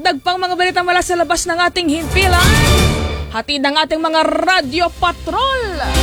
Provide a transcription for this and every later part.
dagdag pang mga balita mula sa labas ng ating himpilan. Hatid ng ating mga radyo patrol.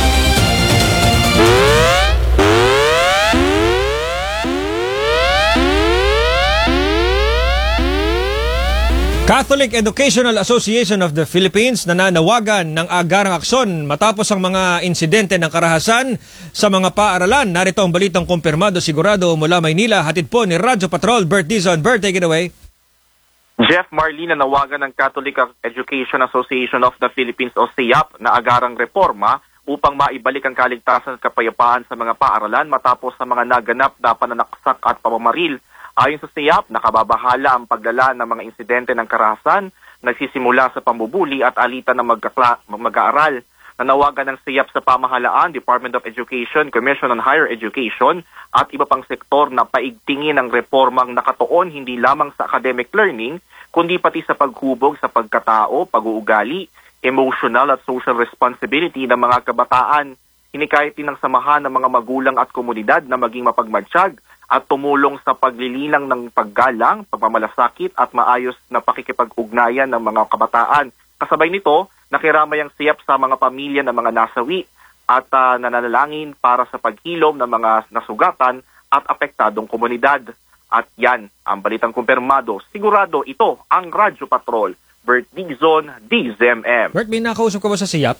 Catholic Educational Association of the Philippines nananawagan ng agarang aksyon matapos ang mga insidente ng karahasan sa mga paaralan. Narito ang balitang kumpirmado sigurado mula Maynila. Hatid po ni Radyo Patrol, Bert Dizon. Bert, take it away. Jeff Marlene, nanawagan ng Catholic Education Association of the Philippines o CEAP na agarang reforma upang maibalik ang kaligtasan at kapayapaan sa mga paaralan matapos sa mga naganap na pananaksak at pamamaril. Ayon sa CEAP, nakababahala ang paglala ng mga insidente ng karahasan, nagsisimula sa pambubuli at alitan ng mag-aaral. Nanawagan ng CEAP sa pamahalaan, Department of Education, Commission on Higher Education at iba pang sektor na paigtingin ang reformang nakatuon hindi lamang sa academic learning, kundi pati sa paghubog sa pagkatao, pag-uugali, emotional at social responsibility ng mga kabataan. Hinikayat din ng samahan ng mga magulang at komunidad na maging mapagmatsyag at tumulong sa paglilinang ng paggalang, pagmamalasakit at maayos na pakikipag-ugnayan ng mga kabataan. Kasabay nito, nakiramay ang CEAP sa mga pamilya ng mga nasawi at nananalangin para sa paghilom ng mga nasugatan at apektadong komunidad. At yan, ang balitang kumpirmado. Sigurado ito ang Radyo Patrol. Bert Dizon, DZMM. Bert, may nakausap ka ba sa CEAP?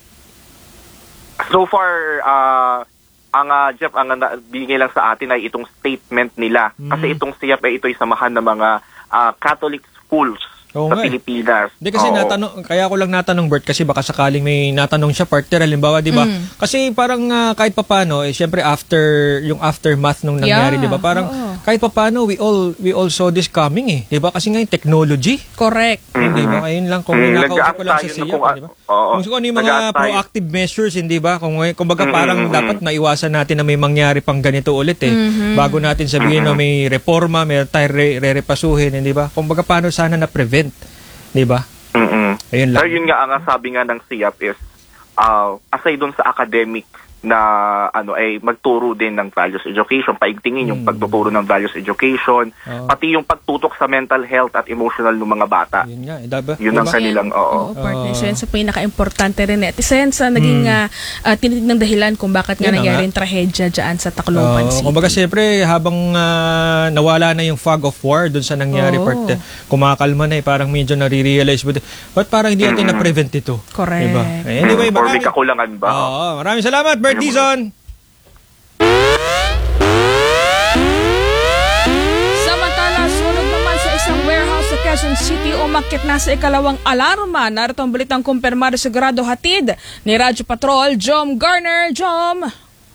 So far, Jeff, ang binigay lang sa atin ay itong statement nila. Kasi itong CEAP ay ito'y samahan ng mga Catholic schools sa Pilipinas. Hindi kasi kaya ko lang natanong, Bert, kasi baka sakaling may natanong siya, partner, halimbawa, di ba? Kasi parang kahit papano, siyempre yung aftermath nung nangyari, di ba? Parang kahit papano, we all saw this coming, di ba? Kasi nga yung technology. Correct. Di ba? Ayun lang, kung nakausap ko lang sa CEAP, di ba? Kung ano yung mga proactive measures, hindi ba? Kung baga parang dapat maiwasan natin na may mangyari pang ganito ulit, bago natin sabihin na may reforma, may tayo re-repasuhin, hindi ba? Kung baga paano sana na-prevent, di ba? Ayun lang. Pero yun nga, ang sabi nga ng CEAP is, aside dun sa academic na ay magturo din ng values education, paigtingin yung pagtuturo ng values education, pati yung pagtutok sa mental health at emotional ng mga bata. Yun nga, yun ang kanilang, partner. So yan sa pinaka-importante rin. At isa yan sa naging tinitig ng dahilan kung bakit nga nangyari yung trahedya dyan sa Tacloban City. Kumbaga siyempre, habang nawala na yung fog of war dun sa nangyari, kumakalma na parang medyo nare-realize, but parang hindi natin na-prevent ito. Correct. Diba? Anyway, or may kakulangan ba? Maraming salamat, Bert Dizon. Samantala, sunog naman sa isang warehouse sa Quezon City, umakyat na sa ikalawang alarma. Narito ang balitang kumpirmado sigurado hatid ni Radyo Patrol, Jom Garner. Jom?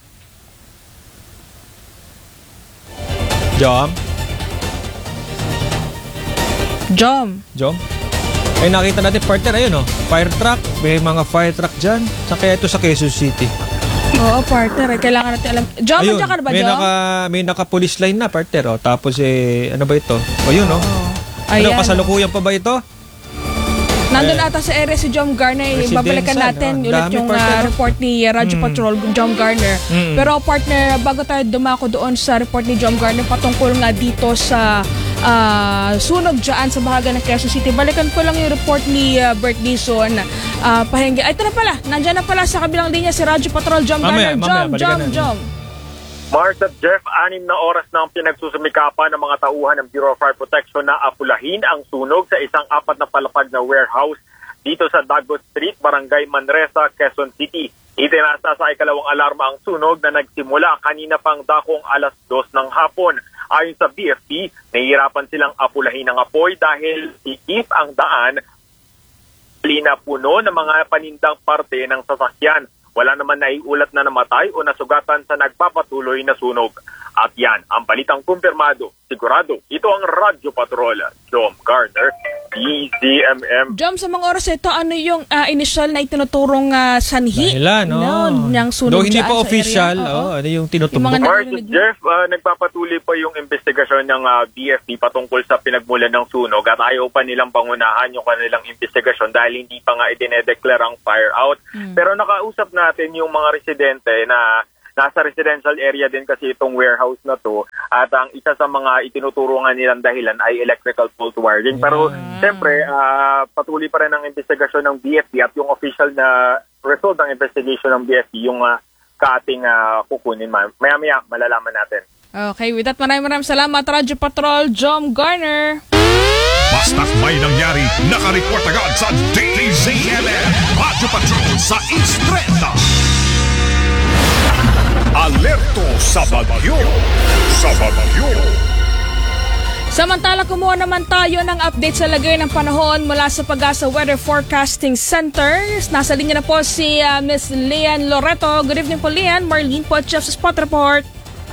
Ay, nakita natin, partner, ayun, fire truck. May mga fire truck dyan. Kaya ito sa Quezon City. Oo, partner. Kailangan natin alam. Jom, nandiyan ka na ba, Jom? May naka-police line na, partner. Tapos, ano ba ito? Yun, Ayan. Kasalukuyan pa ba ito? Nandun ata sa area si Jom Garner. Babalikan natin ulit yung report ni Radyo Patrol, Jom Garner. Pero, partner, bago tayo dumako doon sa report ni Jom Garner, patungkol nga dito sa sunog dyan sa bahagi ng Quezon City. Balikan ko lang yung report ni Bert Dizon. Pahingi. Ito na pala. Nandyan na pala sa kabilang linya si Radyo Patrol, Jom Garner. Jom. Mars at Jeff, 6 na oras na ang pinagsusumikapan ng mga tauhan ng Bureau of Fire Protection na apulahin ang sunog sa isang 4 na palapag na warehouse dito sa Dagot Street, Barangay Manresa, Quezon City. Itinasa sa ikalawang alarma ang sunog na nagsimula kanina pang dakong 2:00 ng hapon. Ayon sa BFP, nahihirapan silang apulahin ang apoy dahil iip ang daan, lina puno ng mga panindang parte ng sasakyan. Wala naman naiulat na namatay o nasugatan sa nagpapatuloy na sunog. At yan, ang balitang kumpirmado. Sigurado, ito ang Radyo Patrol. Jom Garner, DZMM. Jom, sa mga oras ito, ano yung initial na itinuturong sanhi? Niyang sunog. Though hindi pa official, ano yung tinutumbok? Jeff, nagpapatuloy pa yung investigasyon ng BFP patungkol sa pinagmulan ng sunog at ayaw pa nilang pangunahan yung kanilang investigasyon dahil hindi pa nga idinedeclare ang fire out. Pero nakausap natin yung mga residente na nasa residential area din kasi itong warehouse na to at ang isa sa mga itinuturungan nilang dahilan ay electrical fault wiring. Pero siyempre, patuloy pa rin ang investigasyon ng BFP at yung official na result ng investigation ng BFP yung kaating kukunin. Maya-maya malalaman natin. Okay, with that, maraming salamat, Radyo Patrol Jom Garner. Basta't may nangyari, naka-report agad sa DZMM Radyo Patrol sa East30. Alerto sa bagyo. Sa bagyo. Samantala, kumuha naman tayo ng update sa lagay ng panahon mula sa Pag-asa Weather Forecasting Center. Nasa linya na po si Ms. Lian Loreto. Good evening po, Lian. Marlene po, Chef sa Spot Report.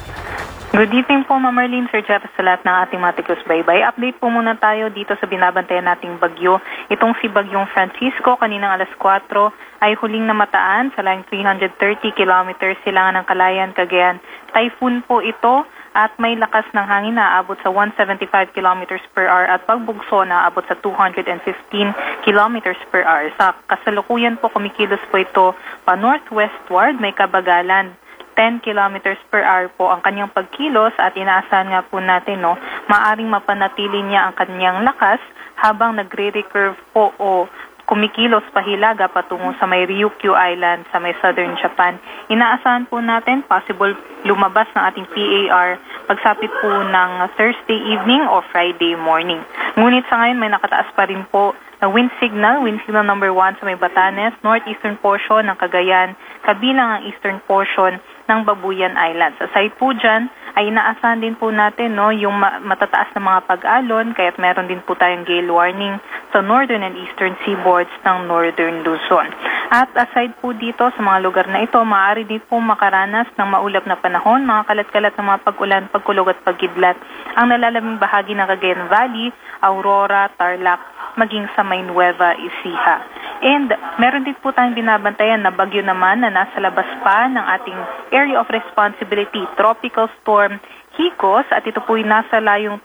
Good evening po, Ma'am Marlene, Sir Jeff, sa lahat ng ating mga baybay. Update po muna tayo dito sa binabantayan nating bagyo. Itong si Bagyong Francisco, kaninang alas 4, ay huling namataan sa layong 330 kilometers silangan ng Calayan, Cagayan. Typhoon po ito at may lakas ng hangin na aabot sa 175 kilometers per hour at pagbugso na aabot sa 215 kilometers per hour. Sa kasalukuyan po, kumikilos po ito pa northwestward, may kabagalan. 10 kilometers per hour po ang kanyang pagkilos at inaasahan nga po natin, maaring mapanatili niya ang kanyang lakas habang nagre-recurve po o kumikilos pahilaga patungo sa may Ryukyu Island sa may southern Japan. Inaasahan po natin possible lumabas ng ating PAR pagsapit po ng Thursday evening o Friday morning. Ngunit sa ngayon may nakataas pa rin po na wind signal number 1 sa may Batanes, northeastern portion ng Cagayan, kabilang ang eastern portion ng Babuyan Islands. Aside po dyan, ay inaasahan din po natin yung matataas na mga pag-alon, kaya't meron din po tayong gale warning sa northern and eastern seaboards ng northern Luzon. At aside po dito sa mga lugar na ito, maaari din po makaranas ng maulap na panahon, mga kalat-kalat na mga pag-ulan, pagkulog at pagkidlat ang nalalaming bahagi ng Cagayan Valley, Aurora, Tarlac, maging sa may Nueva Ecija. And meron din po tayong binabantayan na bagyo naman na nasa labas pa ng ating area of responsibility, Tropical Storm Hikos, at ito po'y nasa layong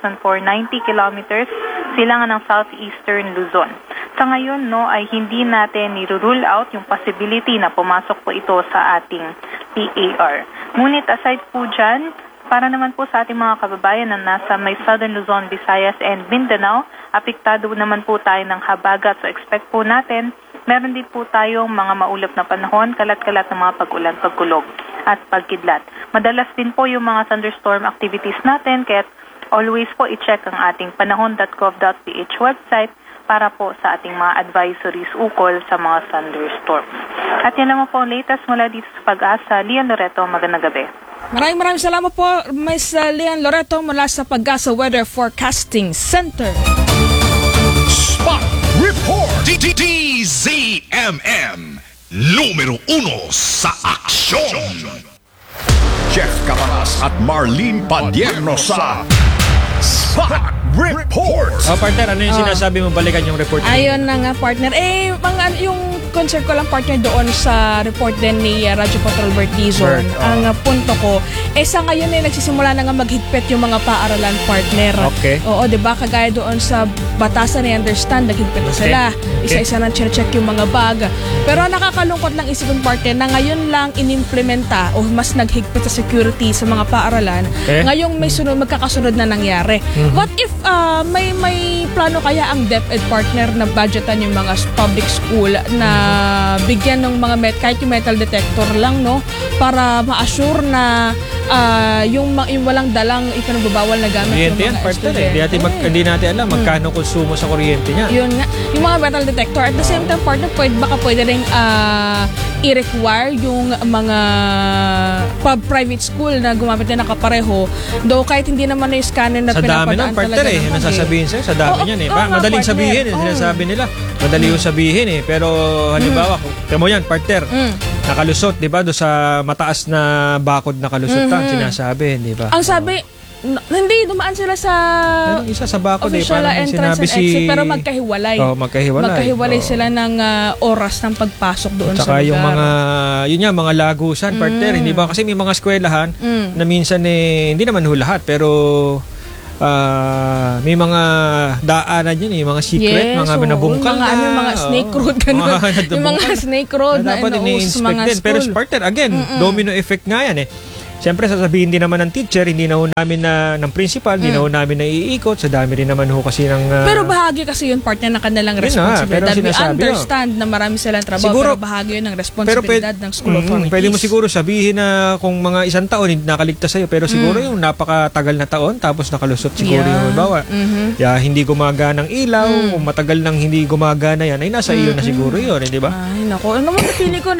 2,490 kilometers silangan ng southeastern Luzon. Sa ngayon, ay hindi natin nirule out yung possibility na pumasok po ito sa ating PAR. Ngunit aside po dyan, para naman po sa ating mga kababayan na nasa may Southern Luzon, Visayas and Mindanao, apektado naman po tayo ng habagat. So expect po natin, meron din po tayong mga maulap na panahon, kalat-kalat ng mga pag-ulan, pagkulog at pagkidlat. Madalas din po yung mga thunderstorm activities natin, kaya always po i-check ang ating panahon.gov.ph website para po sa ating mga advisories ukol sa mga thunderstorms. At yan naman po ang latest mula dito sa Pag-asa. Lian Loreto, magandang gabi. Maraming salamat po, Ms. Lian Loreto mula sa Pag-asa Weather Forecasting Center. Spot Report DZMM numero 1 sa aksyon. Jeff Cabanas at Marlene Padierno sa Spot Report. Partner, ano yung sinasabi mo? Balikan yung report. Ayun na nga, partner. Yung concern ko lang, partner, doon sa report din ni Radyo Patrol Bert Dizon. Ang punto ko, sa ngayon nagsisimula na nga maghigpit yung mga paaralan, partner. Okay. Oo, diba? Kagaya doon sa batasan, I understand, naghigpit na sila. Isa-isa na check yung mga bag. Pero nakakalungkot lang isipin, partner, na ngayon lang inimplementa o mas naghigpit sa security sa mga paaralan. Ngayong may magkakasunod na nangyari. What if may plano kaya ang DepEd, partner, na budgetan yung mga public school na bigyan ng mga kahit yung metal detector lang, para ma-assure na yung walang dalang ipinagbabawal na gamit ng mga estudyante. Hindi natin alam magkano konsumo sa kuryente niya. Yun nga, yung mga metal detector. At the same time, partner, baka pwede rin i-require yung mga private school na gumamit na nakapareho. Though kahit hindi naman na yung scanner na pinapadaan talaga. Nasasabihin sa'yo, sa dami niyan madaling sabihin, sinasabi nila. Madali yung sabihin pero halimbawa, temo yan, partner, nakalusot, di ba? Doon sa mataas na bakod na kalusot sinasabi, di ba? Ang sabi, hindi, dumaan sila sa isa sa bakod official entrance and exit, pero magkahiwalay. Magkahiwalay sila ng oras ng pagpasok doon sa lugar. Tsaka yung mga lagusan, partner, hindi ba? Kasi may mga eskwelahan na minsan hindi naman lahat, pero may mga daanan yun, mga secret, mga nabungkal mga snake road, ganun. Yung mga snake road na dapat ini-inspect din. Pero partner, again, domino effect nga yan Siyempre, sasabihin din naman ng teacher, hindi na ho namin ng principal, hindi na ho namin na iikot. Sa dami rin naman ho kasi ng... pero bahagi kasi yun, partner, ng kanilang responsibilidad. We understand na marami silang trabaho, siguro, pero bahagi yun ng responsibilidad ng school authorities. Pwede mo siguro sabihin na kung mga isang taon hindi nakaligtas sa'yo, pero siguro yung napakatagal na taon, tapos nakalusot siguro yung bawa. Hindi gumagana ng ilaw, kung matagal nang hindi gumagana yan, ay nasa iyo na siguro yun, di ba? Ay, naku. Ano naman napili ko,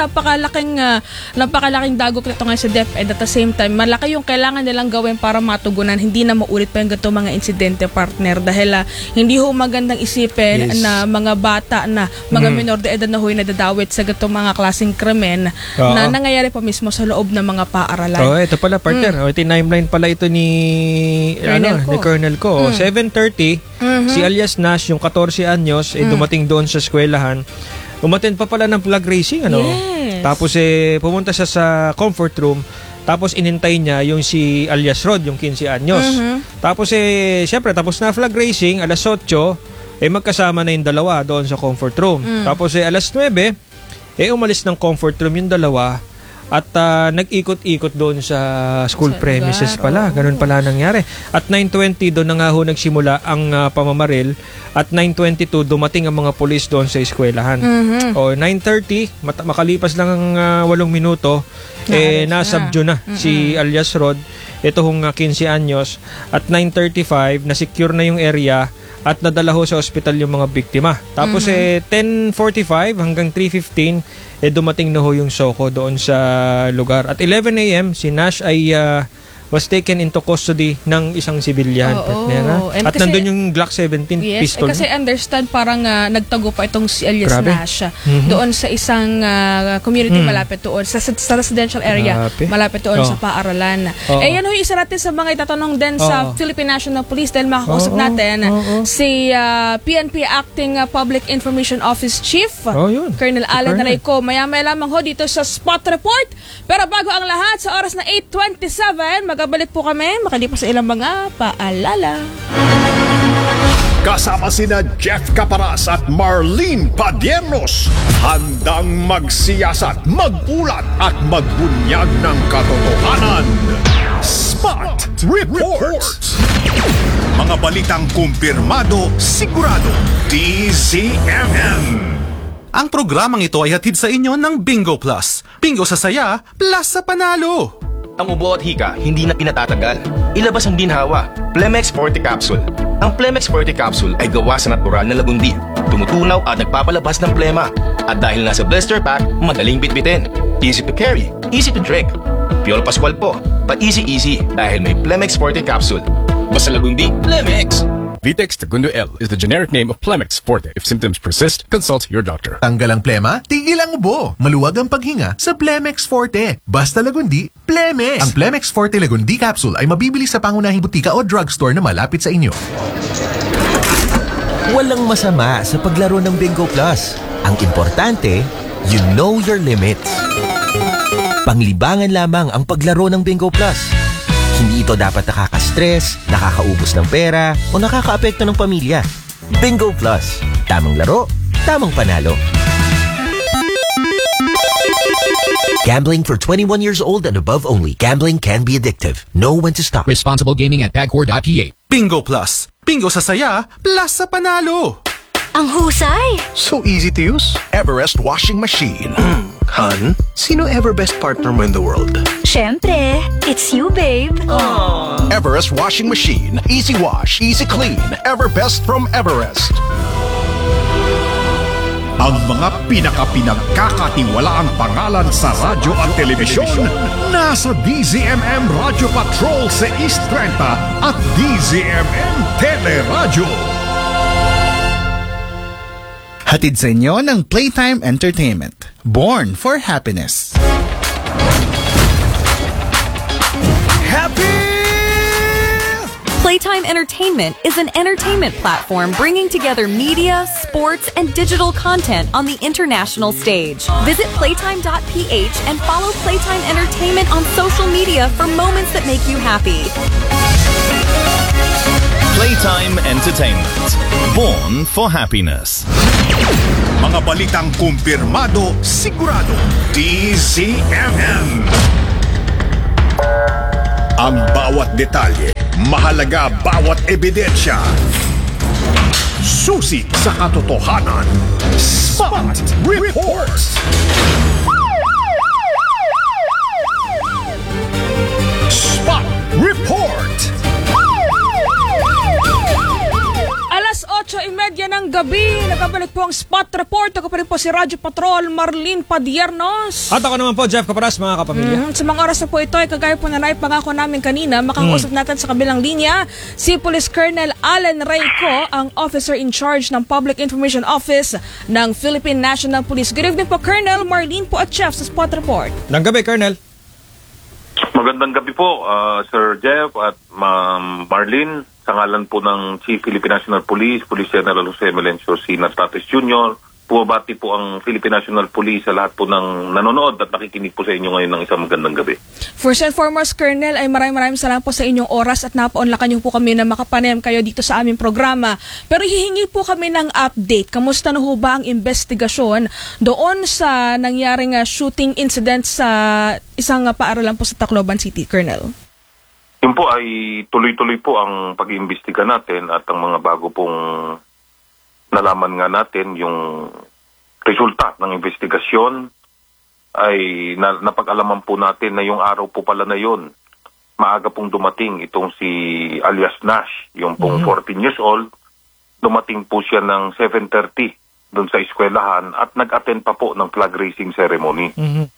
napakalaking dagok nito ngayon sa DepEd. At the same time, malaki yung kailangan nilang gawin para matugunan, hindi na maulit pa yung ganito mga insidente, partner, dahil hindi ho magandang isipin na mga bata na mga minor de edad na ho'y nadadawit sa ganito mga klaseng krimen na nangyayari pa mismo sa loob ng mga paaralan. Ito pala, partner. Timeline pala ito ni Colonel ko. 7:30, si alias Nash, yung 14 anyos, dumating doon sa eskwelahan. Umattend pa pala ng flag racing, Yes. Tapos pumunta siya sa comfort room. Tapos inintay niya yung si alias Rod, yung 15 anyos. Tapos syempre, tapos na flag racing, alas 8, magkasama na yung dalawa doon sa comfort room. Tapos alas 9, umalis ng comfort room yung dalawa at nag-ikot-ikot doon sa school premises pala. Ganun pala nangyari. At 9:20 doon na nga ho nagsimula ang pamamaril. At 9:22 dumating ang mga pulis doon sa eskwelahan. 9:30, makalipas lang ang 8 minuto, nasabdyo na si alias Rod, ito hong 15 anyos. At 9:35, na-secure na yung area at nadala ho sa ospital yung mga biktima. Tapos 10:45 hanggang 3:15, dumating na ho yung SOCO doon sa lugar. At 11 a.m., si Nash ay was taken into custody ng isang sibilyan. At kasi, nandun yung Glock 17 pistol. Kasi understand, parang nagtago pa itong si alias Nash doon sa isang community malapit doon, sa residential area malapit doon sa paaralan. Yan ho, isa natin sa mga itatanong din sa Philippine National Police dahil makakausap natin si PNP Acting Public Information Office Chief, Colonel Alan Rayco. Maya-maya lamang ho dito sa Spot Report. Pero bago ang lahat, sa oras na 8:27, magabalik po kami makalipas sa ilang mga paalala. Kasama sina Jeff Caparas at Marlene Padiernos, handang magsiyasat, magulat at magbunyag ng katotohanan. Spot Report. Mga balitang kumpirmado, sigurado, DZMM. Ang programang ito ay hatid sa inyo ng Bingo Plus. Bingo sa saya, plus sa panalo. Ang ubo at hika, hindi na pinatatagal. Ilabas ang ginhawa, Plemex Forte Capsule. Ang Plemex Forte Capsule ay gawa sa natural na lagundi. Tumutunaw at nagpapalabas ng plema. At dahil nasa blister pack, madaling bitbitin. Easy to carry, easy to drink. Piolo Pascual po, pa easy dahil may Plemex Forte Capsule. Basta lagundi, Plemex! Vitex Segundo L is the generic name of Plemex Forte. If symptoms persist, consult your doctor. Tanggal ang plema, tigil ang ubo. Maluwag ang paghinga sa Plemex Forte. Basta lagundi, Plemex. Ang Plemex Forte Lagundi Capsule ay mabibili sa pangunahing butika o drugstore na malapit sa inyo. Walang masama sa paglaro ng Bingo Plus. Ang importante, you know your limits. Panglibangan lamang ang paglaro ng Bingo Plus. Hindi ito dapat nakaka-stress, nakakaubos ng pera, o nakakaapekto ng pamilya. Bingo Plus. Tamang laro, tamang panalo. Gambling for 21 years old and above only. Gambling can be addictive. Know when to stop. Responsible gaming at PAGCOR.ph. Bingo Plus. Bingo sa saya, plus sa panalo. Ang husay! So easy to use. Everest washing machine. Han, sino ever best partner mo in the world? Syempre, it's you, babe. Aww. Everest washing machine. Easy wash, easy clean. Everbest from Everest. Ang mga pinagkakatiwalaang pangalan sa radyo at telebisyon nasa DZMM Radio Patrol sa East 30 at DZMM Teleradyo. Hatid sa inyo ng Playtime Entertainment. Born for happiness. Happy! Playtime Entertainment is an entertainment platform bringing together media, sports, and digital content on the international stage. Visit playtime.ph and follow Playtime Entertainment on social media for moments that make you happy. Playtime Entertainment. Born for happiness. Mga balitang kumpirmado, sigurado. DZMM. Ang bawat detalye, mahalaga bawat ebidensya. Susi sa katotohanan. Spot Reports. Spot Report. 8:30 ng gabi, nakabalik po ang Spot Report. Ako pa rin po si Radyo Patrol, Marlene Padiernos. At ako naman po, Jeff Caparas, mga kapamilya. Sa mga oras na po ito, ay kagaya po na naipangako namin kanina, makausap natin sa kabilang linya si Police Colonel Allen Reyco, ang Officer in Charge ng Public Information Office ng Philippine National Police. Good evening po, Colonel. Marlene po at Jeff sa Spot Report. Ng gabi, Colonel. Magandang gabi po, Sir Jeff at Ma'am Marlene. Sa ngalan po ng Chief Philippine National Police, Police General Jose Melencio C. Nartates Jr., bumabati po ang Philippine National Police sa lahat po ng nanonood at nakikinig po sa inyo ngayon ng isang magandang gabi. First and foremost, Colonel, ay maraming salamat po sa inyong oras at napaunlakan niyo po kami na makapanayam kayo dito sa aming programa. Pero hihingi po kami ng update. Kamusta na ho ba ang investigasyon doon sa nangyaring shooting incident sa isang paaralan po sa Tacloban City, Colonel? Yun po ay tuloy-tuloy po ang pag-iimbestiga natin at ang mga bago pong nalaman nga natin yung resulta ng investigasyon ay napag-alaman po natin na yung araw po pala na yun, maaga pong dumating itong si alias Nash, yung pong 14 years old, dumating po siya ng 7:30 doon sa eskwelahan at nag-attend pa po ng flag raising ceremony.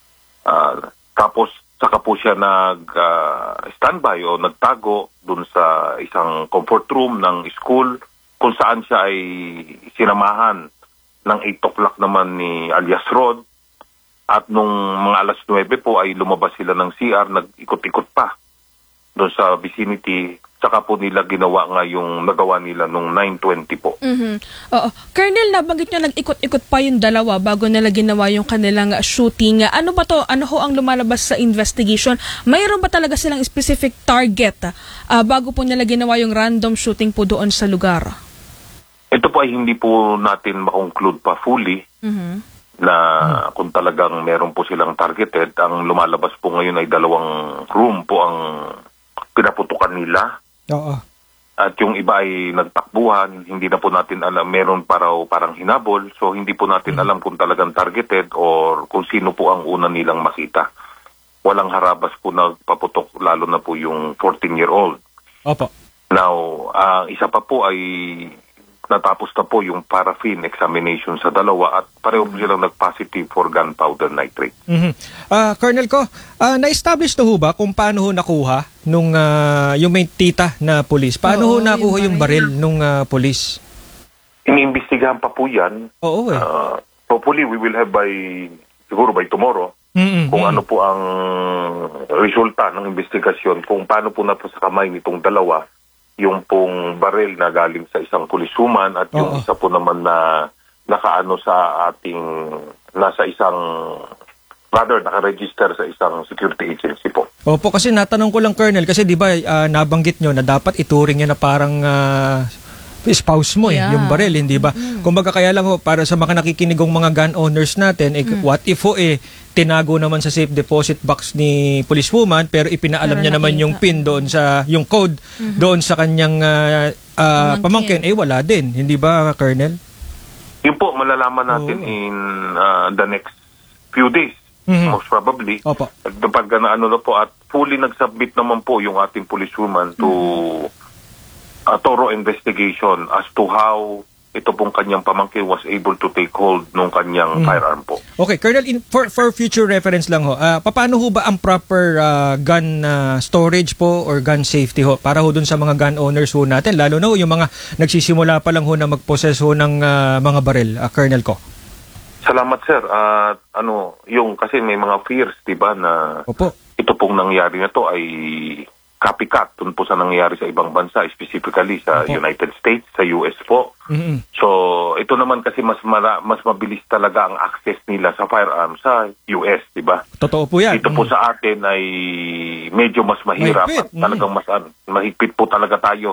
Tapos saka po siya nag-standby o nagtago dun sa isang comfort room ng school kung saan siya ay sinamahan ng 8 o'clock naman ni alias Rod. At nung mga alas 9 po ay lumabas sila ng CR, nag-ikot-ikot pa dun sa vicinity. Saka po nila ginawa nga yung nagawa nila nung 9:20 po. Oo. Colonel, nabanggit nyo nag-ikot-ikot pa yung dalawa bago nila ginawa yung kanilang shooting. Ano ba to? Ano ho ang lumalabas sa investigation? Mayroon ba talaga silang specific target bago po nila ginawa yung random shooting po doon sa lugar? Ito po ay hindi po natin makonclude pa fully na kung talagang meron po silang targeted. Ang lumalabas po ngayon ay 2 room po ang pinaputukan nila. Oo. At yung iba ay nagtakbuhan, hindi na po natin alam, meron parang hinabol, so hindi po natin alam kung talagang targeted or kung sino po ang una nilang makita. Walang harabas po nagpaputok, lalo na po yung 14-year-old. Opo. Now, isa pa po ay natapos na po yung paraffin examination sa dalawa at pareho po silang nag-positive for gunpowder nitrate. Colonel ko, na-establish na ho ba kung paano ho nakuha nung yung may tita na police? Paano ho nakuha yung baril nung police? Iniimbestigahan pa po yan. Oo eh. Hopefully we will have siguro by tomorrow kung ano po ang resulta ng investigasyon, kung paano po na po sa kamay nitong dalawa yung pong baril na galing sa isang pulisuman at yung isa po naman na nakaano sa ating naka-register sa isang security agency po. Opo, kasi natanong ko lang, Colonel, kasi di ba nabanggit nyo na dapat ituring nyo na parang spouse mo yung baril, hindi ba? Kumbaga kaya lang para sa mga nakikinigong mga gun owners natin, what if tinago naman sa safe deposit box ni policewoman pero ipinaalam niya naman yung PIN doon sa yung code doon sa kanyang pamangkin, wala din, hindi ba, Colonel? Yun po malalaman natin in the next few days. Most probably. Opo. Pag ano na po at fully nag-submit naman po yung ating policewoman to a thorough investigation as to how ito pong kanyang pamangkin was able to take hold nung kanyang firearm po. Okay, Colonel, for future reference lang ho, paano ho ba ang proper gun storage po or gun safety ho para ho dun sa mga gun owners ho natin, lalo na ho yung mga nagsisimula pa lang ho na mag-possess ho ng mga baril, Colonel ko? Salamat, sir. Yung kasi may mga fears, diba, na ito pong nangyari na to ay copycat dun po sa nangyayari sa ibang bansa, specifically sa United States, sa US po. So, ito naman kasi mas mabilis talaga ang access nila sa firearms sa US, di ba? Totoo po yan. Ito po sa atin ay medyo mas mahirap at talagang mas mahigpit po talaga tayo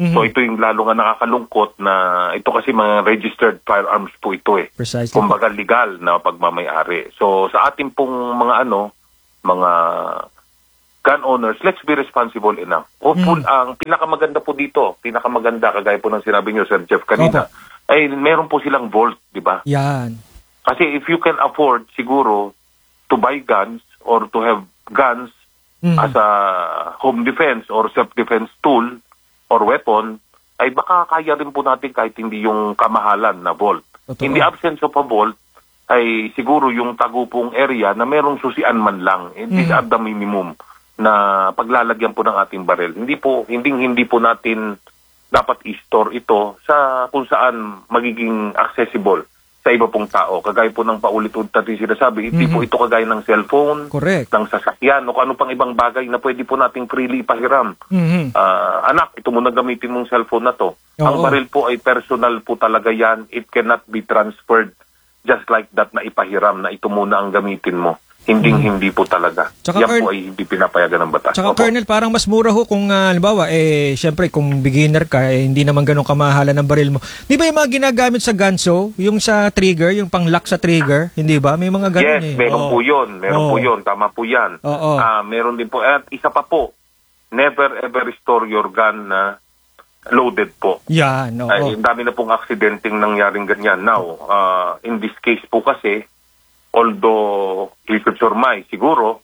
So ito yung lalo nga nakakalungkot na ito kasi mga registered firearms po ito eh. Precisely. Kumbaga legal na pagmamay-ari. So sa ating pong mga mga gun owners, let's be responsible enough. Ang pinakamaganda po dito, kagaya po ng sinabi niyo, Sir Jeff, kanina, ay meron po silang vault, di ba? Yan. Kasi if you can afford siguro to buy guns or to have guns as a home defense or self-defense tool or weapon, ay baka kaya rin po natin kahit hindi yung kamahalan na vault. Totoo. In the absence of a vault, ay siguro yung tagupong area na merong susian man lang. These are the minimum na paglalagyan po ng ating baril. Hindi po natin dapat i-store ito sa kung saan magiging accessible sa iba pong tao. Kagaya po ng paulit-ulit natin sinasabi, hindi po ito kagaya ng cellphone, ng sasakyan, o ano pang ibang bagay na pwede po nating freely ipahiram. Anak, ito muna gamitin mong cellphone na to. Ang baril po ay personal po talaga yan. It cannot be transferred just like that na ipahiram na ito muna ang gamitin mo. Hindi po talaga. Tsaka, yan po ay hindi pinapayagan ng batas. Tsaka Colonel, parang mas mura ho kung halimbawa, syempre kung beginner ka, hindi naman ganun kamahalan ng baril mo. Di ba yung mga ginagamit sa gunso, yung sa trigger, yung pang-lock sa trigger, hindi ba? May mga ganun meron po yun. Meron po yun. Tama po yan. Meron din po. At isa pa po, never ever store your gun na loaded po. Yan, Ang dami na pong aksidenteng nangyaring ganyan. Now, in this case po kasi, although we could surmise siguro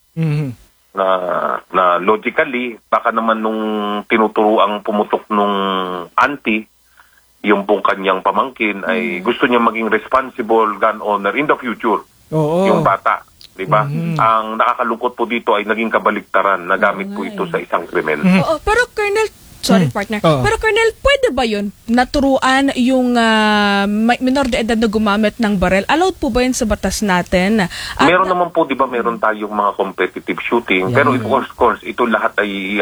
na logically baka naman nung tinuturuang pumutok nung auntie yung pong kanyang pamangkin ay gusto niya maging responsible gun owner in the future. Yung bata, di ba? Ang nakakalungkot po dito ay naging kabaliktaran na gamit po ito sa isang krimen. Pero Colonel, partner. Pero Colonel, pwede ba yun naturuan yung minor de edad na gumamit ng baril? Allowed po ba yun sa batas natin? Meron naman po, di ba, meron tayong mga competitive shooting. Pero of course, ito lahat ay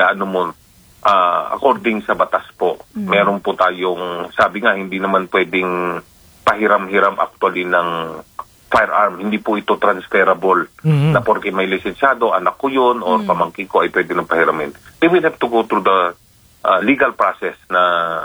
according sa batas po. Meron po tayong, sabi nga, hindi naman pwedeng pahiram-hiram actually ng firearm. Hindi po ito transferable na porque may lisensyado, anak ko yun, or pamangkin ko ay pwede ng pahiramin. They will have to go through the legal process na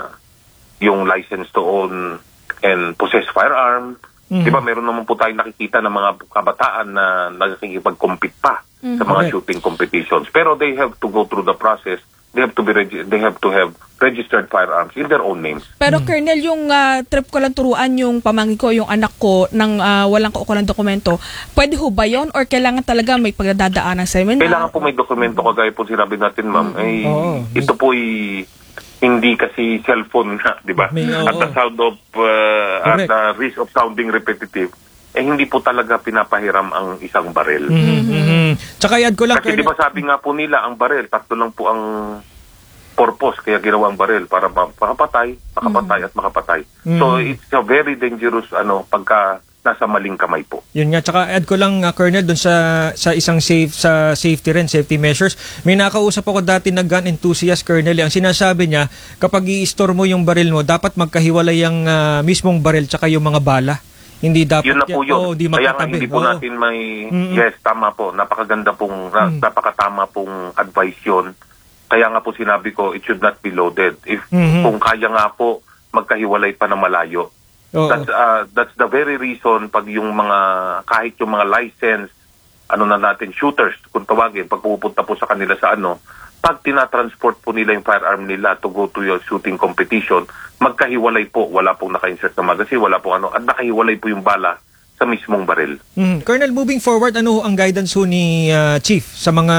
yung license to own and possess firearm. Di ba, meron naman po tayong nakikita ng mga kabataan na nakikipag-compete pa sa mga shooting competitions. Pero they have to go through the process. They have to have registered firearms in their own names. Pero Colonel, yung trip ko lang turuan yung pamangkin ko, yung anak ko, ng walang kaukulang dokumento, pwede ho ba yun? Or kailangan talaga may pagdadaanan sa seminar? Kailangan po may dokumento, kagaya po sinabi natin, ma'am. Ito po hindi kasi cellphone na, di ba? At the sound of, at the risk of sounding repetitive, hindi po talaga pinapahiram ang isang baril. Tsaka yan ko lang, kasi di ba sabi nga po nila, ang baril, tatlo lang po ang purpose kaya ginawang baril para makapatay at makapatay. So it's a very dangerous pagka nasa maling kamay po. Yun nga, tsaka add ko lang Colonel dun sa isang safety measures. May nakausap ako dati na gun enthusiast, Colonel, ang sinasabi niya, kapag i-store mo yung baril mo, dapat magkahiwalay yung mismong baril tsaka yung mga bala. Hindi dapat yun na po yun. Kaya nga hindi po natin may yes, tama po. Napakatama pong advice yun. Kaya nga po sinabi ko, it should not be loaded. If kung kaya nga po, magkahiwalay pa na malayo. That's the very reason pag yung mga, kahit yung mga license, shooters, kung tawagin, pag pupunta po sa kanila sa pag tinatransport po nila yung firearm nila to go to your shooting competition, magkahiwalay po, wala pong naka-insert na magazine, wala pong at nakahiwalay po yung bala sa mismong baril. Colonel, moving forward, ano ang guidance ho ni Chief sa mga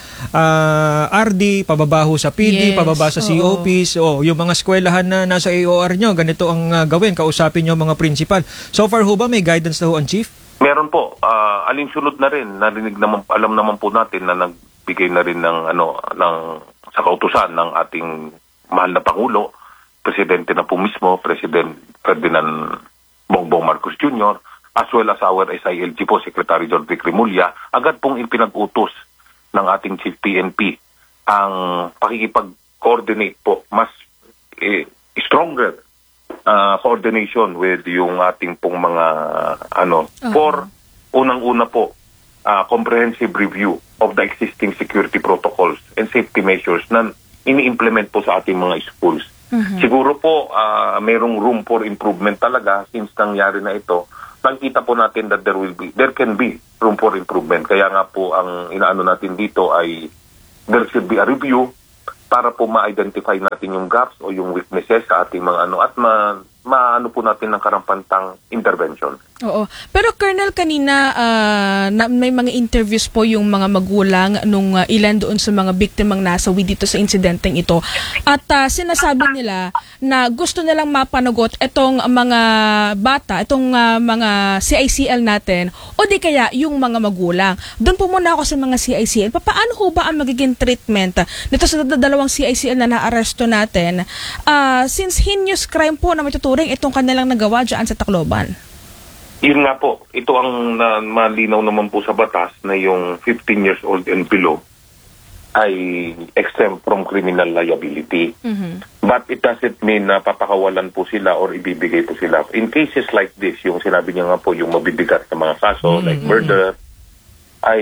RD, pababaho sa PD, pababa sa COPs, yung mga eskwelahan na nasa AOR nyo, ganito ang gawin, kausapin nyo mga principal. So far ho ba may guidance na ho ang Chief? Meron po. Alinsunod na rin. Alam naman po natin na nagbigay na rin ng sa kautusan ng ating mahal na Pangulo, Presidente na po mismo, President Ferdinand Bongbong Marcos Jr., as well as our SILG po, Secretary John Vic Remulla, agad pong ipinag-utos ng ating Chief PNP ang pakikipag-coordinate po, mas stronger coordination with yung ating pong mga for unang-una po, comprehensive review of the existing security protocols and safety measures na ini-implement po sa ating mga schools. Siguro po, mayroong room for improvement talaga since nangyari na ito. Nakikita po natin that there can be room for improvement. Kaya nga po ang inaano natin dito ay there should be a review para po ma-identify natin yung gaps o yung weaknesses sa ating mga at maano po natin ng karampantang intervention. Oo. Pero Colonel, kanina may mga interviews po yung mga magulang nung ilan doon sa mga biktimang nasawi dito sa insidenteng ito. At sinasabi nila na gusto nilang mapanagot itong mga bata, itong mga CICL natin o di kaya yung mga magulang. Doon po muna ako sa mga CICL. Paano ho ba ang magiging treatment dito sa dalawang CICL na naaresto natin since heinous crime po na matuturing itong kanilang nagawa dyan sa Tacloban? Yun nga po, ito ang malinaw naman po sa batas na yung 15 years old and below ay exempt from criminal liability. But it doesn't mean na papakawalan po sila or ibibigay po sila. In cases like this, yung sinabi niya nga po, yung mabibigat na mga kaso like murder, ay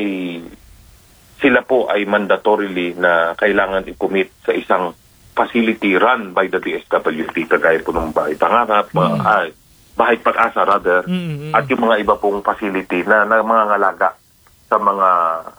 sila po ay mandatorily na kailangan i-commit sa isang facility run by the DSWD, kagaya po ng Bahay Pangarap, Bahay Pag-asa rather, at yung mga iba pong facility na mga ngalaga sa mga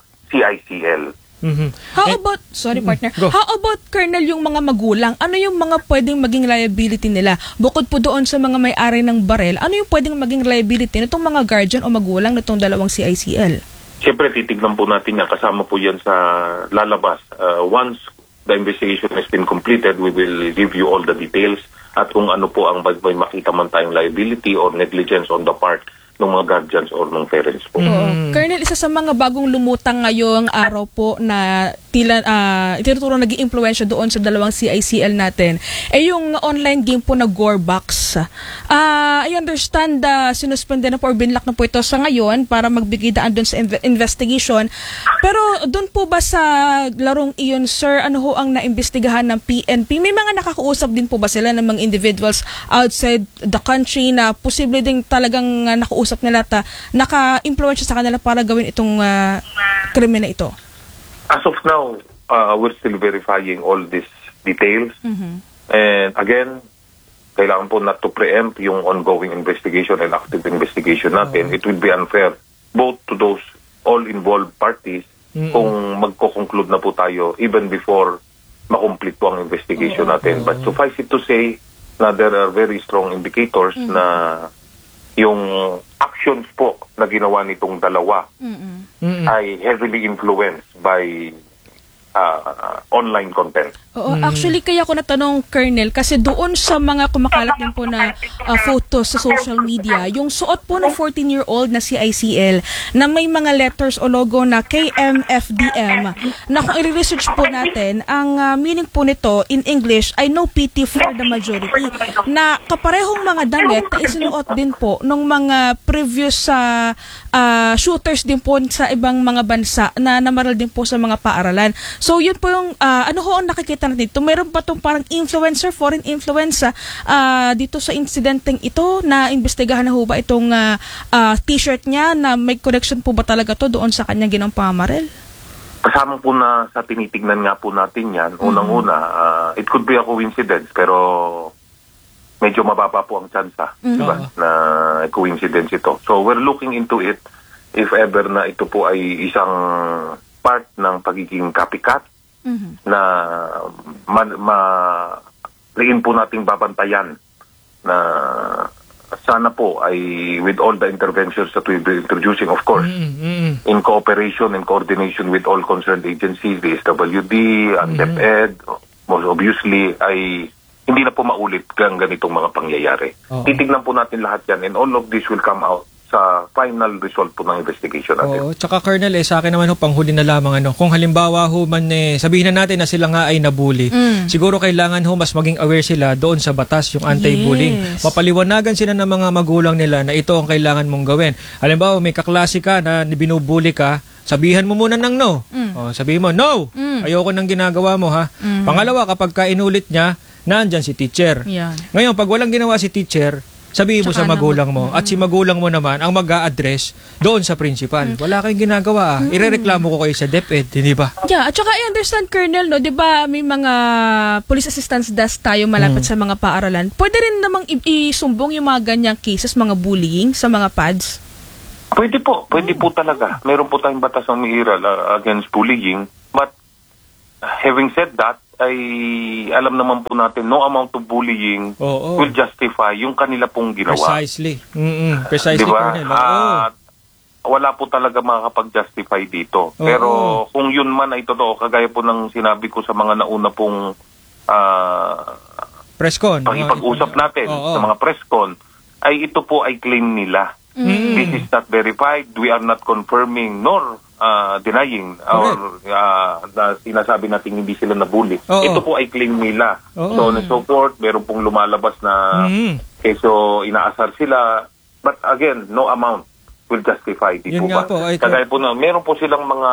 CICL. How about, partner, how about, Colonel, yung mga magulang? Ano yung mga pwedeng maging liability nila? Bukod po doon sa mga may-ari ng barel, ano yung pwedeng maging liability nitong mga guardian o magulang nitong dalawang CICL? Siyempre, titignan po natin yan. Kasama po yan sa lalabas. Once the investigation has been completed, we will give you all the details at kung ano po ang may makita man tayong liability or negligence on the part ng mga guardians or ng parents po. Colonel, isa sa mga bagong lumutang ngayong araw po na tila itinuturo nag-i-impluwensya doon sa dalawang CICL natin ay yung online game po na Gorebox. I understand sinuspende na po or binlock na po ito sa ngayon para magbigay daan doon sa investigation. Pero doon po ba sa larong iyon, sir, ano ho ang naimbestigahan ng PNP? May mga nakakausap din po ba sila ng mga individuals outside the country na posible ding talagang nakausap nila at naka-influensya sa kanila para gawin itong krimen na ito? As of now, we're still verifying all these details. And again, kailangan po not to preempt yung ongoing investigation and active investigation natin. It will be unfair both to those all involved parties kung magko-conclude na po tayo even before makomplete po ang investigation natin. But suffice it to say na there are very strong indicators na yung actions po na ginawa nitong dalawa ay heavily influenced by online content. Oo, actually kaya ko natanong, Colonel, kasi doon sa mga kumakalat din po na photos sa social media, yung suot po ng 14-year-old na CICL na may mga letters o logo na KMFDM, na kung i-research po natin, ang meaning po nito in English ay no pity for the majority, na kaparehong mga damit na isinuot din po ng mga previous shooters din po sa ibang mga bansa na namaral din po sa mga paaralan. So yun po yung ano ho ang nakikita natin dito. Mayroon pa itong parang influencer, foreign influencer dito sa insidenteng ito na imbestigahan na ho ba itong t-shirt niya na may connection po ba talaga to doon sa kanyang ginawang pamamaril? Kasama po na sa tinitignan nga po natin yan. Unang-una, it could be a coincidence pero medyo mababa po ang tsansa diba, na coincidence ito. So we're looking into it if ever na ito po ay isang part ng pagiging copycat na rin po nating babantayan na sana po ay with all the interventions that we'll be introducing, of course, in cooperation and coordination with all concerned agencies, the SWD, and DepEd, most obviously, ay hindi na po maulit ang ganitong mga pangyayari. Titignan po natin lahat yan and all of this will come out sa final result po ng investigation natin. Oo, tsaka Colonel, sa akin naman panghuli na lamang kung halimbawa sabihin na natin na sila nga ay nabully, siguro kailangan mas maging aware sila doon sa batas, yung anti-bullying. Mapaliwanagan sila ng mga magulang nila na ito ang kailangan mong gawin. Halimbawa, may kaklase ka na binubully ka, sabihan mo muna ng no. Sabihin mo, no! Ayoko nang ginagawa mo, ha? Pangalawa, kapag inulit niya, nandyan si teacher. Ngayon, pag walang ginawa si teacher, sabihin mo Tsaka sa magulang mo at si magulang mo naman ang mag-a-address doon sa principal. Wala kayong ginagawa. Irereklamo ko kayo sa DepEd, hindi ba? Yeah, at saka I understand, Colonel, no, 'di ba, may mga police assistance desk tayo malapit sa mga paaralan. Pwede rin namang isumbong yung mga ganyang cases, mga bullying sa mga pads. Pwede po talaga. Meron po tayong batas ng umiiral against bullying. But having said that, ay alam naman po natin no amount of bullying will justify yung kanila pong ginawa. Precisely. Precisely. Diba? Wala po talaga makakapag-justify dito. Pero kung yun man ay totoo, kagaya po ng sinabi ko sa mga nauna pong presscon, pag-usap natin sa mga presscon, ay ito po ay claim nila. This is not verified. We are not confirming nor denying or sinasabi natin hindi sila nabully. Ito po ay claim nila. So on and so forth, meron pong lumalabas na keso inaasar sila. But again, no amount will justify dito ba. Kagaya po na, meron po silang mga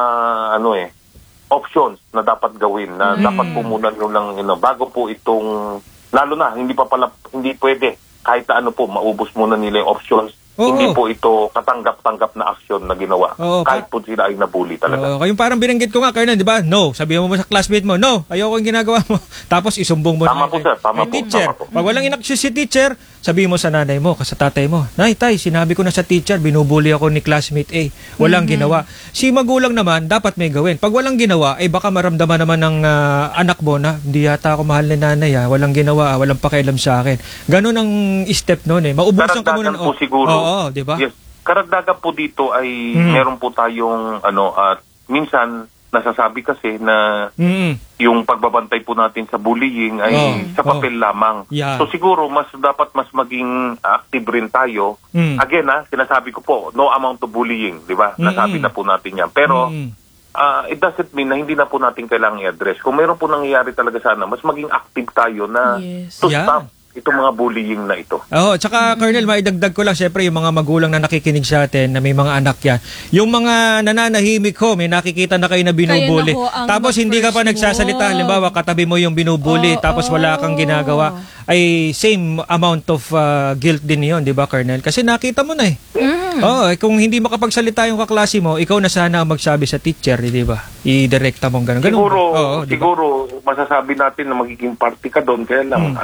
options na dapat gawin na dapat po muna lang bago po itong lalo na hindi pwede kahit na po maubos muna nila yung options. Hindi po ito katanggap-tanggap na aksyon na ginawa. Kahit po sila ay nabully talaga. Kayong parang binanggit ko nga, Colonel, di ba? No. Sabihin mo sa classmate mo, no, ayoko yung ginagawa mo. Tapos isumbong mo tama po, sir. Tama po. Teacher. Pag walang inaksyon si teacher, sabihin mo sa nanay mo, sa tatay mo, Nay, tay, sinabi ko na sa teacher, binubully ako ni classmate A. Walang ginawa. Si magulang naman, dapat may gawin. Pag walang ginawa, baka maramdaman naman ng anak mo na, hindi yata ako mahal ni nanay, walang ginawa, walang pakialam sa akin. Ganon ang step noon Maubusan ka muna. Po siguro. Oo, di ba? Yes. Karagdagan po dito ay meron po tayong at minsan nasasabi kasi na yung pagbabantay po natin sa bullying ay sa papel lamang. Yeah. So siguro dapat mas maging active rin tayo. Again, sinasabi ko po, no amount of bullying, di ba? Nasabi na po natin yan. Pero it doesn't mean na hindi na po natin kailangang i-address. Kung meron po nangyayari talaga sana, mas maging active tayo na to stop itong mga bullying na ito. Tsaka Colonel, maidagdag ko lang, syempre yung mga magulang na nakikinig sa atin, na may mga anak yan. Yung mga nananahimik may nakikita na kayo na binubuli. Tapos hindi ka pa nagsasalita, halimbawa katabi mo yung binubuli, tapos wala kang ginagawa, ay same amount of guilt din yun, di ba, Colonel? Kasi nakita mo na kung hindi makapagsalita yung kaklase mo, ikaw na sana ang magsabi sa teacher, di ba? I-direkta mong gano'n. Siguro, masasabi natin na magiging party ka doon, kaya lang,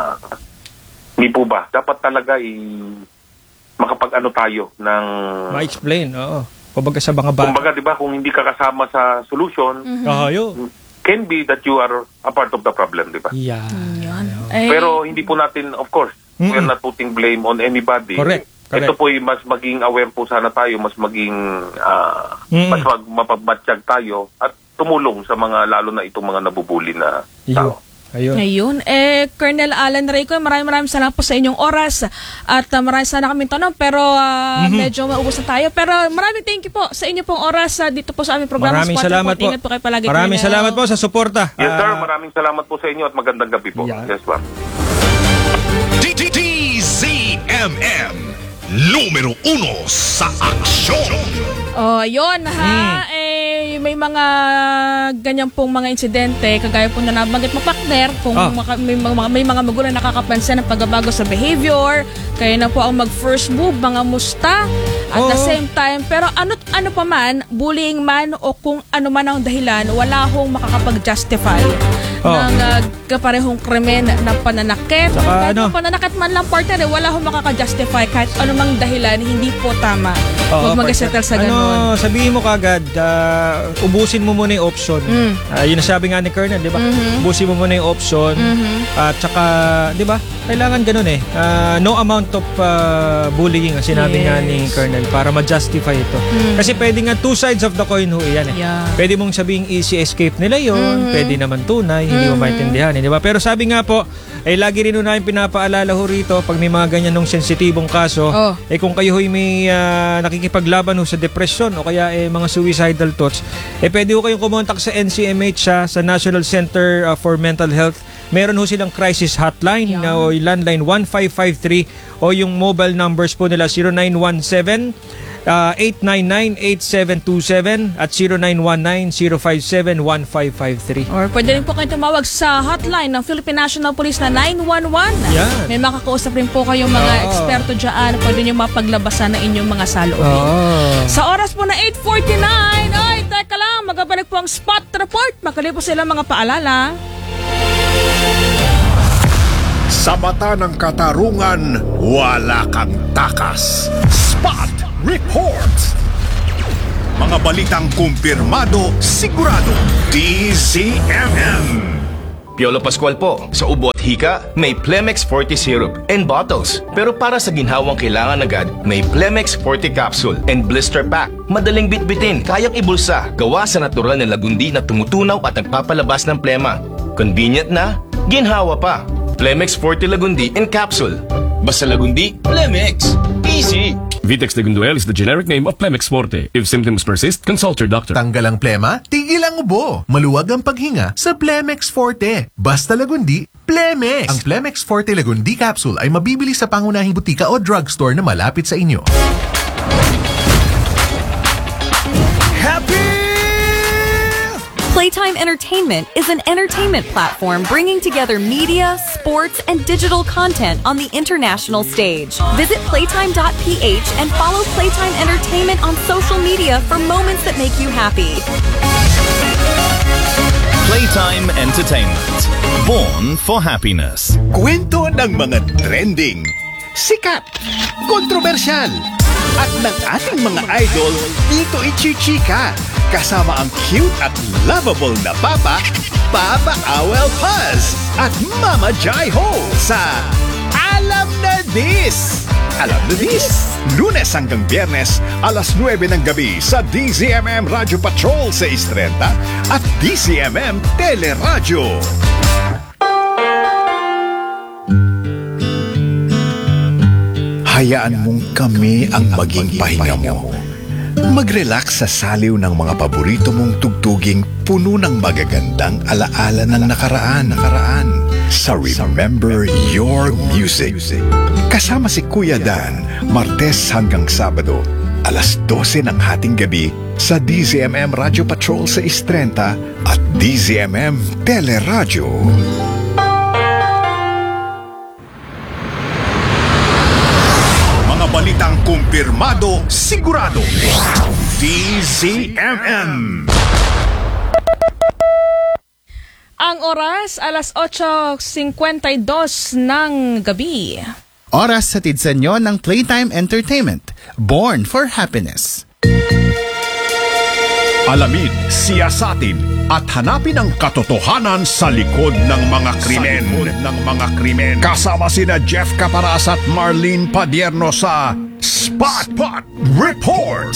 hindi po ba? Dapat talaga makapag-ano tayo ng... Ma-explain, kumbaga sa mga bata. Kumbaga, di ba, kung hindi ka kasama sa solution, can be that you are a part of the problem, di ba? Pero hindi po natin, of course, we are not putting blame on anybody. Correct. Ito po mas maging aware po sana tayo, mas maging mas mapagmatsyag tayo at tumulong sa mga lalo na itong mga nabubuli na tao. Ayun. Colonel Alan Reyco, maraming salamat po sa inyong oras at maraming sana kaming tanong pero medyo maubos na tayo. Pero maraming thank you po sa inyo pong oras dito po sa aming programa. Maraming salamat po. Ingat po kayo palagi. Maraming salamat po sa suporta. Yes sir, maraming salamat po sa inyo at magandang gabi po. Yes ma'am. DZMM Numero 1 sa aksyon. Yun may mga ganyan pong mga insidente kagaya po na nabanggit mo, partner, kung may mga magulang nakakapansin ng pagbabago sa behavior, kaya na po ang mag-first move, mga musta at the same time, pero ano pa man, bullying man o kung ano man ang dahilan, wala hong makakapag-justify ng kaparehong krimen na pananakit. Kahit pananakit man lang, partner, wala hong makaka-justify kahit anumang dahilan, hindi po tama. Huwag mag-settle sa ganun. Sabihin mo kagad, ubusin mo muna yung option. Yun nasabi nga ni Colonel, di ba? Ubusin mo muna yung option. At saka, di ba? Kailangan ganun no amount of bullying ang sinabi nga ni Colonel para ma-justify ito. Kasi pwede nga two sides of the coin yan Pwede mong sabing easy escape nila yun. Pwede naman tunay, hindi mo maintindihan. Di ba? Pero sabi nga po, lagi rin na yung pinapaalala rito pag may mga ganyan ng sensitibong kaso, kung kayo may nakikipaglaban sa depression o kaya mga suicidal thoughts, pwede kayong kumontak sa NCMH sa National Center for Mental Health. Meron silang crisis hotline o landline 1553 o yung mobile numbers po nila 0917 899-8727 at 0919-057-1553. Or pwede rin po kayo tumawag sa hotline ng Philippine National Police na 911. Yan. May makakausap rin po kayong mga eksperto dyan. Pwede nyo mapaglabasan ng inyong mga saloobin. Sa oras po na 8:49, ay, teka lang, magabalik po ang spot report. Makali po sila mga paalala. Sa mata ng katarungan, wala kang takas. Spot Report! Mga balitang kumpirmado, sigurado. DZMM. Piolo Pascual po. Sa ubo at hika, may Plemex Forte Syrup and bottles. Pero para sa ginhawang kailangan agad, may Plemex Forte Capsule and Blister Pack. Madaling bitbitin, kayang ibulsa. Gawa sa natural na lagundi na tumutunaw at nagpapalabas ng plema. Convenient na, ginhawa pa. Plemex Forte Lagundi and Capsule. Basta Lagundi, Plemex. Easy! Vitex Legunduel is the generic name of Plemex Forte. If symptoms persist, consult your doctor. Tanggal ang plema, tigil ang ubo. Maluwag ang paghinga sa Plemex Forte. Basta Lagundi, Plemex. Ang Plemex Forte Lagundi Capsule ay mabibili sa pangunahing butika o drugstore na malapit sa inyo. Playtime Entertainment is an entertainment platform bringing together media, sports, and digital content on the international stage. Visit playtime.ph and follow Playtime Entertainment on social media for moments that make you happy. Playtime Entertainment. Born for happiness. Kwento ng mga trending, sikat, kontrobersyal, at ng ating mga idol dito ichichika. Kasama ang cute at lovable na Papa, Papa Awel Paz, at Mama Jai Ho sa Alam na This! Alam na This! Lunes hanggang Biyernes, alas 9 ng gabi sa DZMM Radio Patrol sa 6:30 at DZMM Teleradyo. Hayaan mong kami ang maging pahinga mo. Mag-relax sa saliw ng mga paborito mong tugtuging puno ng magagandang alaala ng nakaraan sa Remember Your Music. Kasama si Kuya Dan, Martes hanggang Sabado, alas 12 ng hating gabi sa DZMM Radio Patrol sa 6:30 at DZMM Teleradyo. Balitang kumpirmado, sigurado. DZMM. Ang oras, alas 8:52 ng gabi. Oras hatid sa inyo ng Playtime Entertainment. Born for happiness. Alamin, siyasatin, at hanapin ang katotohanan sa likod ng mga krimen. Kasama sina Jeff Caparas at Marlene Padierno sa Spot Report.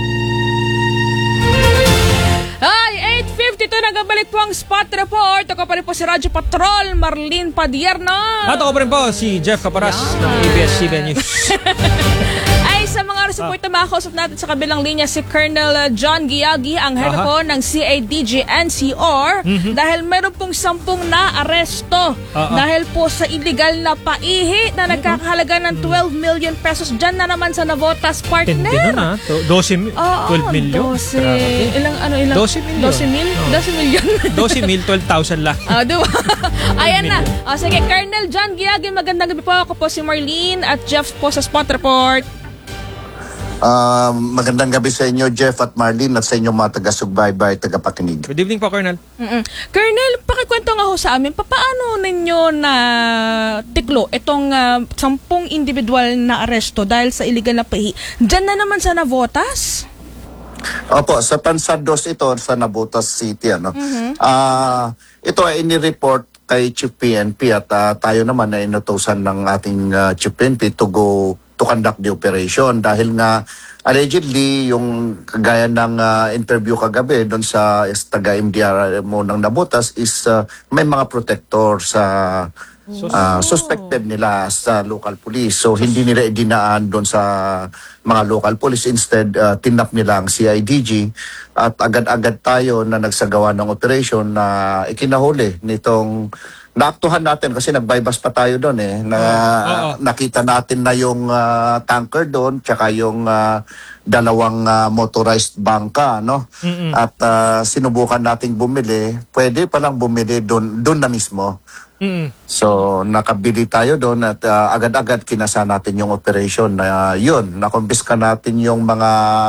Ay, 8:52 nagabalik po ang Spot Report. Ako pa rin po si Radyo Patrol, Marlene Padierno. At ako pa rin po si Jeff Caparas ng ABS-CBN News. Ay, sa mga report na makakausap natin sa kabilang linya si Colonel John Giagi, ang head po ng CADG-NCR, dahil meron pong 10 na-aresto dahil po sa illegal na paihi na nagkakahalaga ng 12 million pesos. Diyan na naman sa Navotas, partner. Tindi na 12 million. 12. Ilang 12 million. 12 million, 12,000 lang. Diba? Ayan na. Sige, Colonel John Giagi, magandang gabi po. Ako po si Marlene at Jeff po sa Spot Report. Magandang gabi sa inyo, Jeff at Marlene, at sa inyong mga taga-subaybay, taga-pakinig. Good evening po, Colonel. Colonel, pakikwento nga ho sa amin, paano ninyo na tiklo itong 10 individual na aresto dahil sa illegal na paihi? Diyan na naman sa Navotas? Opo, sa Pansados ito, sa Navotas City. Ito ay inireport kay Chief PNP at tayo naman ay inutusan ng ating Chief PNP to conduct the operation dahil nga allegedly yung kagaya ng interview kagabi doon sa taga-MDR mo ng Navotas is may mga protector sa suspected nila sa local police. So hindi nila idinaan doon sa mga local police. Instead, tinap nila ang CIDG at agad-agad tayo na nagsagawa ng operation na ikinahuli nitong naaktuhan natin kasi nag-bypass pa tayo doon nakita natin na yung tanker doon tsaka yung dalawang motorized bangka, no? At sinubukan nating bumili. Pwede palang bumili doon na mismo. So nakabili tayo doon at agad-agad kinasa natin yung operation na yun. Nakumpiska natin yung mga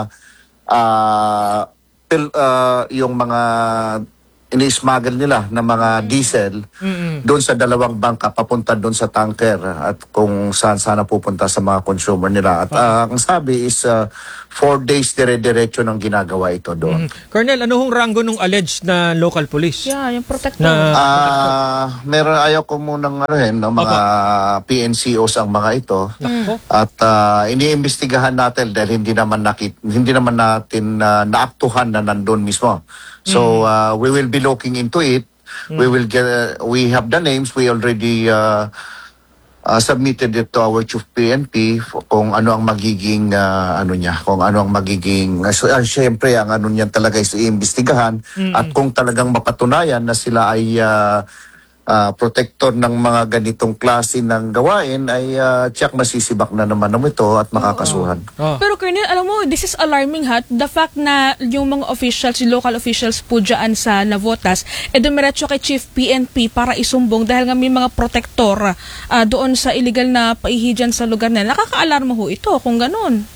yung mga ini-smuggle nila na mga diesel doon sa dalawang bangka papunta doon sa tanker at kung saan sana pupunta sa mga consumer nila. At ang sabi is 4 days dire-diretso ng ginagawa ito doon. Colonel, ano hong rango nung alleged na local police? Yeah, yung protector. Meron, ayaw ko munang mga PNCOs ang mga ito. At iniimbestigahan natin dahil hindi naman natin naaktuhan na nandun mismo. So we will be looking into it. We have the names. We already submitted it to our chief PNP kung ano ang magiging kung ano ang magiging syempre ang ano niyan talaga is iimbestigahan at kung talagang mapatunayan na sila ay protector ng mga ganitong klase ng gawain ay tiyak masisibak na naman ito at makakasuhan. Pero Colonel, alam mo, this is alarming the fact na yung mga officials, yung local officials po dyan sa Navotas, dumiretso kay Chief PNP para isumbong dahil nga may mga protector doon sa illegal na paihi dyan sa lugar na. Nakaka-alarma ho ito kung ganun.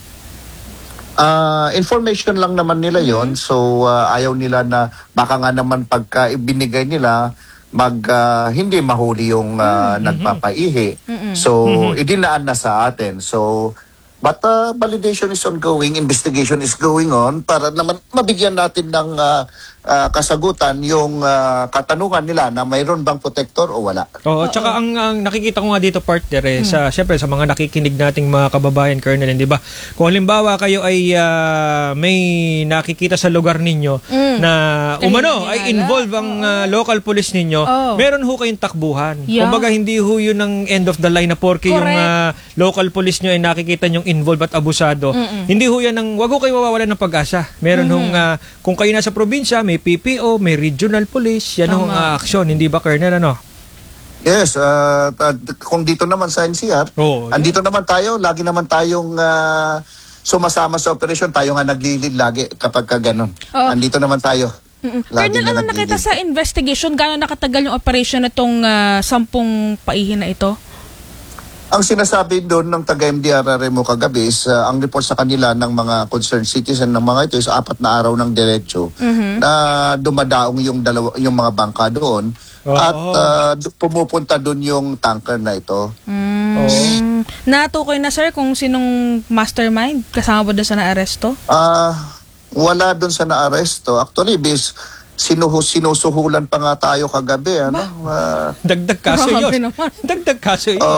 Information lang naman nila yon. So ayaw nila na baka nga naman pagka ibinigay nila hindi mahuli yung nagpapaihi. So, idinaan na sa atin. So, but validation is ongoing, investigation is going on para naman mabigyan natin ng kasagutan yung katanungan nila na mayroon bang protector o wala. Tsaka ang nakikita ko nga dito partner syempre sa mga nakikinig nating mga kababayan, Colonel, di ba? Kung halimbawa kayo ay may nakikita sa lugar ninyo na ay involve ang local police ninyo, meron ho kayong takbuhan. Kumbaga hindi ho yun ang end of the line na porke yung local police nyo ay nakikita nyong involved at abusado. Hindi ho yan wag ho kayo mawawalan ng pag-asa. Meron hong kung kayo nasa probinsya, may PPO, may regional police, yan ang aksyon, hindi ba, Colonel, ano? Yes, kung dito naman sa NCR, andito naman tayo, lagi naman tayong sumasama sa operasyon, tayo nga naglilid lagi kapag gano'n. Andito naman tayo. Colonel, ano nakita sa investigation? Gano'n nakatagal yung operation na itong 10 paihin na ito? Ang sinasabi doon ng taga-MDRRMO kagabi is ang report sa kanila ng mga concerned citizen ng mga ito is 4 na araw ng diretso na dumadaong yung mga bangka doon at pumupunta doon yung tanker na ito. Natukoy na sir kung sinong mastermind kasama ba doon sa naaresto? Wala doon sa naaresto. Actually, sinusuhulan pa nga tayo kagabi, dagdag kaso yun. Dagdag kaso yun.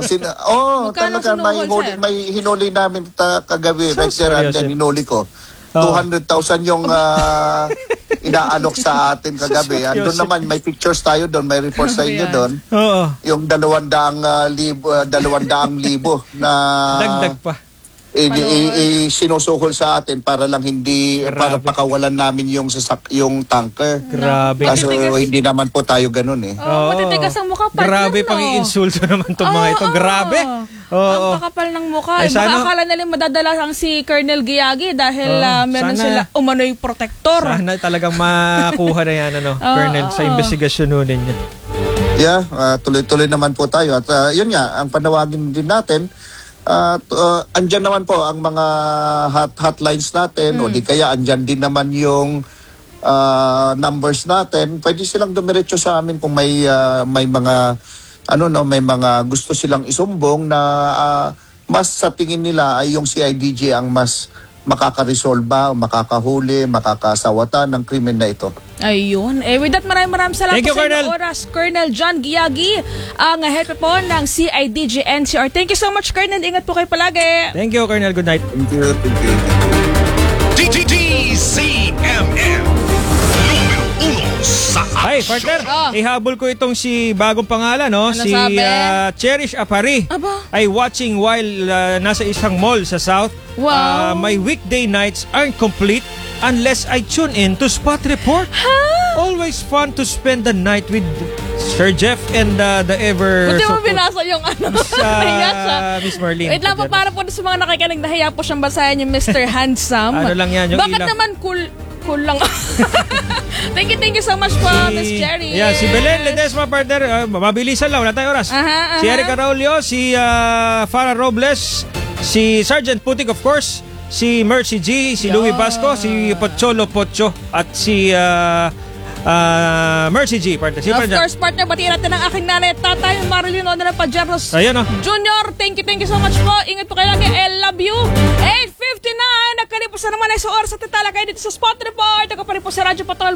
Talaga may hinuli namin kagabi, and then hinuli ko. 200,000 yung inaalok sa atin kagabi. Andun naman, may pictures tayo doon, may reports sa inyo doon. Yung 200,000 na dagdag pa. Sinusuhol sa atin para lang para pakawalan namin yung tanker. Grabe. Kaso hindi naman po tayo ganun matitigas ang mukha pa. Grabe pang i-insulto naman itong mga ito. Grabe. Ang kakapal ng mukha. Baka akala nila madadala ang si Colonel Giagi dahil meron sila umano'y protector. Sana talagang makuha na yan, Colonel, sa investigasyon nun ninyo. Yeah, tuloy-tuloy naman po tayo. At yun nga, ang panawagin din natin, andyan naman po ang mga hotlines natin o di kaya andyan din naman yung numbers natin. Pwede silang dumiretso sa amin kung may mga may mga gusto silang isumbong na mas sa tingin nila ay yung CIDG ang mas makakaresolba, makakahuli, makakasawata ng krimen na ito. Ayun. With that, maraming salamat po sa inyong oras. Colonel John Giagi, ang head po ng CIDG NCR. Thank you so much, Colonel. Ingat po kayo palagi. Thank you, Colonel. Good night. Thank you. DZMM sa Hi, partner. Ihabol ko itong si bagong pangalan, si Cherish Apari. Ay watching while nasa isang mall sa South. Wow. My weekday nights aren't complete unless I tune in to Spot Report. Always fun to spend the night with Sir Jeff and the ever... Buti mo binasa yung nahiya siya. Miss Marlene. Wait lang po, para po sa mga nakikinig, nahiya po siyang basahin yung Mr. Handsome. Ano lang yan, yung Bakit ilang... naman cool lang? Thank you so much po, Miss Cherry. Yeah, si Belen Ledesma, partner. Mabilisan lang, wala tayong oras. Si Eric Araulio, si Farah Robles, si Sergeant Putik, of course, si Mercy G, si Louie Vasco, si Pocholo Pocho, at si Mercy G, partner. Of course, partner, batiin natin ang aking nanay at tatay, Marilyn Onda ng Pajeros Junior. Thank you so much po. Ingat po kayo lagi. I love you. 8:59. Nagkalipas na naman ay sa oras at titala kayo dito sa Spot Report. Ako pa rin po sa Radyo Patrol.